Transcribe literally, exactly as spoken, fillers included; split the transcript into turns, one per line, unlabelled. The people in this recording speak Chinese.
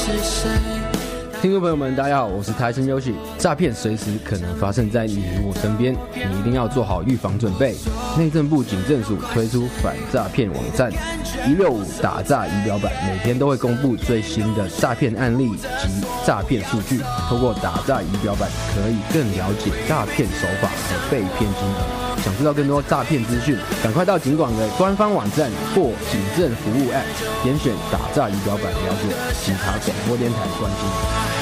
听众朋友们，大家好，我是台新优喜。诈骗随时可能发生在你我身边，你一定要做好预防准备。内政部警政署推出反诈骗网站一六五打诈仪表板，每天都会公布最新的诈骗案例及诈骗数据。透过打诈仪表板，可以更了解诈骗手法和被骗金额。想知道更多诈骗资讯，赶快到警广的官方网站或警政服务 App， 点选打诈仪表板了解警察广播电台关心。